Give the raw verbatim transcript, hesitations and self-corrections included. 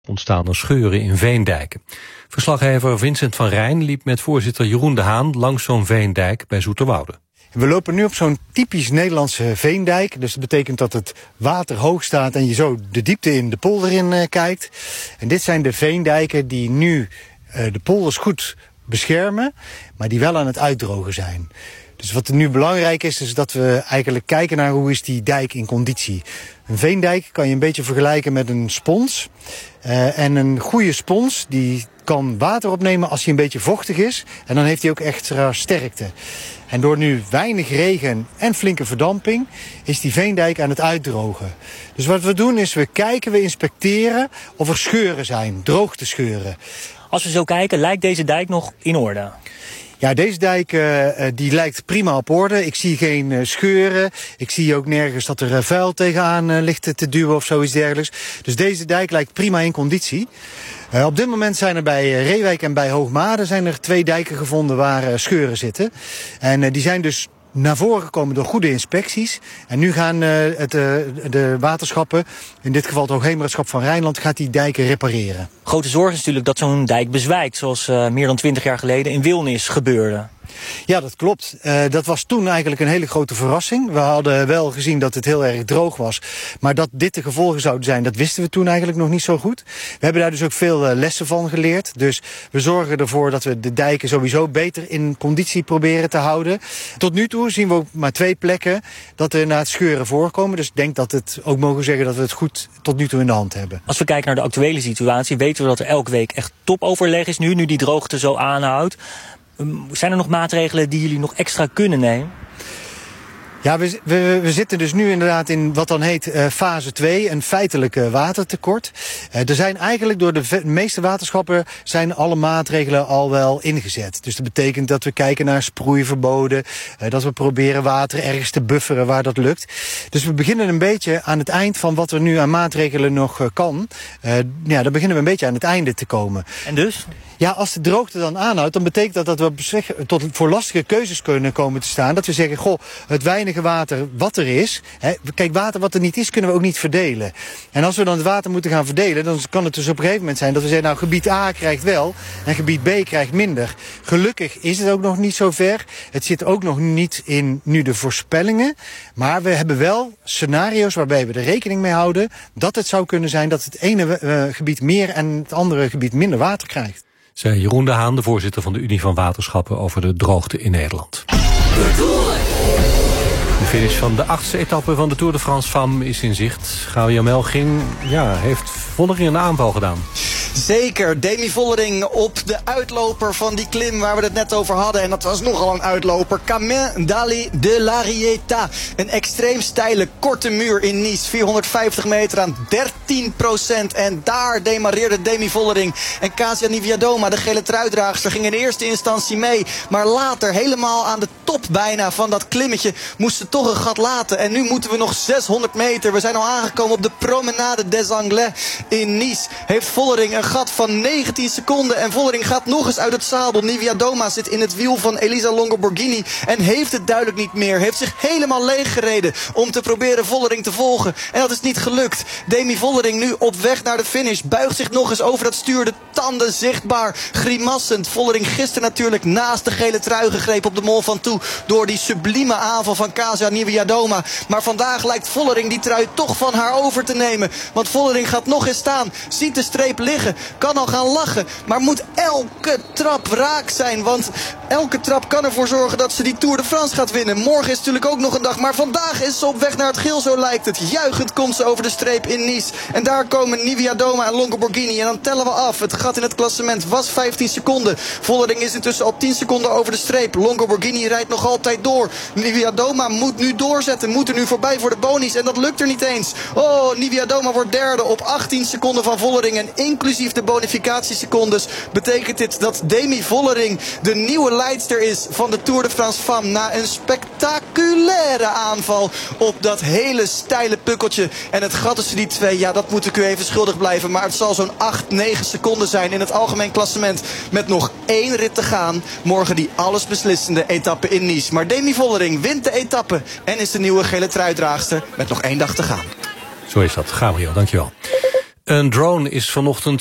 ontstaan er scheuren in veendijken. Verslaggever Vincent van Rijn liep met voorzitter Jeroen de Haan langs zo'n veendijk bij Zoeterwoude. We lopen nu op zo'n typisch Nederlandse veendijk. Dus dat betekent dat het water hoog staat en je zo de diepte in de polder in uh, kijkt. En dit zijn de veendijken die nu uh, de polders goed beschermen, maar die wel aan het uitdrogen zijn. Dus wat er nu belangrijk is, is dat we eigenlijk kijken naar hoe is die dijk in conditie. Een veendijk kan je een beetje vergelijken met een spons. Uh, en een goede spons die kan water opnemen als hij een beetje vochtig is. En dan heeft hij ook extra sterkte. En door nu weinig regen en flinke verdamping is die veendijk aan het uitdrogen. Dus wat we doen is we kijken, we inspecteren of er scheuren zijn, droogtescheuren. Als we zo kijken, lijkt deze dijk nog in orde? Ja, deze dijk uh, die lijkt prima op orde. Ik zie geen uh, scheuren. Ik zie ook nergens dat er uh, vuil tegenaan uh, ligt te duwen of zoiets dergelijks. Dus deze dijk lijkt prima in conditie. Uh, op dit moment zijn er bij uh, Reewijk en bij Hoogmade zijn er twee dijken gevonden waar uh, scheuren zitten. En uh, die zijn dus naar voren gekomen door goede inspecties. En nu gaan uh, het, uh, de waterschappen, in dit geval het Hoogheemraadschap van Rijnland, gaat die dijken repareren. Grote zorg is natuurlijk dat zo'n dijk bezwijkt, zoals uh, meer dan twintig jaar geleden in Wilnis gebeurde. Ja, dat klopt. Uh, dat was toen eigenlijk een hele grote verrassing. We hadden wel gezien dat het heel erg droog was. Maar dat dit de gevolgen zouden zijn, dat wisten we toen eigenlijk nog niet zo goed. We hebben daar dus ook veel uh, lessen van geleerd. Dus we zorgen ervoor dat we de dijken sowieso beter in conditie proberen te houden. Tot nu toe zien we ook maar twee plekken dat er na het scheuren voorkomen. Dus ik denk dat het ook mogen zeggen dat we het goed tot nu toe in de hand hebben. Als we kijken naar de actuele situatie, weten we dat er elke week echt topoverleg is nu, nu die droogte zo aanhoudt. Zijn er nog maatregelen die jullie nog extra kunnen nemen? Ja, we, we, we zitten dus nu inderdaad in wat dan heet uh, fase twee, een feitelijk uh, watertekort. Uh, er zijn eigenlijk door de ve- meeste waterschappen zijn alle maatregelen al wel ingezet. Dus dat betekent dat we kijken naar sproeiverboden, uh, dat we proberen water ergens te bufferen waar dat lukt. Dus we beginnen een beetje aan het eind van wat er nu aan maatregelen nog uh, kan. Uh, ja, dan beginnen we een beetje aan het einde te komen. En dus? Ja, als de droogte dan aanhoudt, dan betekent dat dat we zeg, tot voor lastige keuzes kunnen komen te staan. Dat we zeggen, goh, het weinige water wat er is. Hè, kijk, water wat er niet is, kunnen we ook niet verdelen. En als we dan het water moeten gaan verdelen, dan kan het dus op een gegeven moment zijn dat we zeggen, nou, gebied A krijgt wel en gebied B krijgt minder. Gelukkig is het ook nog niet zo ver. Het zit ook nog niet in nu de voorspellingen. Maar we hebben wel scenario's waarbij we er rekening mee houden dat het zou kunnen zijn dat het ene uh, gebied meer en het andere gebied minder water krijgt. Zei Jeroen de Haan, de voorzitter van de Unie van Waterschappen, over de droogte in Nederland. De finish van de achtste etappe van de Tour de France Femme is in zicht. Gauw Jamel ging, ja, heeft Vollering een aanval gedaan. Zeker, Demi Vollering op de uitloper van die klim waar we het net over hadden. En dat was nogal een uitloper. Cammin d'Ali de l'Arieta. Een extreem steile, korte muur in Nice. vierhonderdvijftig meter aan dertien procent. En daar demareerde Demi Vollering. En Kasia Niewiadoma, de gele truidraagster, ging in eerste instantie mee. Maar later, helemaal aan de top bijna van dat klimmetje, moest ze toch een gat laten. En nu moeten we nog zeshonderd meter. We zijn al aangekomen op de Promenade des Anglais in Nice. Heeft Vollering een gat van negentien seconden. En Vollering gaat nog eens uit het zadel. Niewiadoma zit in het wiel van Elisa Longo-Borghini. En heeft het duidelijk niet meer. Heeft zich helemaal leeg gereden om te proberen Vollering te volgen. En dat is niet gelukt. Demi Vollering nu op weg naar de finish. Buigt zich nog eens over dat stuur. De tanden zichtbaar. Grimassend. Vollering gisteren natuurlijk naast de gele trui gegrepen op de Mont Ventoux. Door die sublieme aanval van Kasia Niewiadoma. Maar vandaag lijkt Vollering die trui toch van haar over te nemen. Want Vollering gaat nog eens staan. Ziet de streep liggen. Kan al gaan lachen. Maar moet elke trap raak zijn. Want elke trap kan ervoor zorgen dat ze die Tour de France gaat winnen. Morgen is natuurlijk ook nog een dag. Maar vandaag is ze op weg naar het geel, zo lijkt het. Juichend komt ze over de streep in Nice. En daar komen Niewiadoma en Longo-Borghini. En dan tellen we af. Het gat in het klassement was vijftien seconden. Vollering is intussen al tien seconden over de streep. Longo-Borghini rijdt nog altijd door. Niewiadoma moet nu doorzetten. Moet er nu voorbij voor de bonies. En dat lukt er niet eens. Oh, Niewiadoma wordt derde op achttien seconden van Vollering. En inclusief de bonificatiesecondes betekent dit dat Demi Vollering de nieuwe leidster is van de Tour de France Femme. Na een spectaculaire aanval op dat hele steile pukkeltje. En het gat tussen die twee, ja, dat moet ik u even schuldig blijven. Maar het zal zo'n acht, negen seconden zijn in het algemeen klassement. Met nog één rit te gaan. Morgen die allesbeslissende etappe in Nice. Maar Demi Vollering wint de etappe en is de nieuwe gele truidraagster met nog één dag te gaan. Zo is dat. Gabriel, dankjewel. Een drone is vanochtend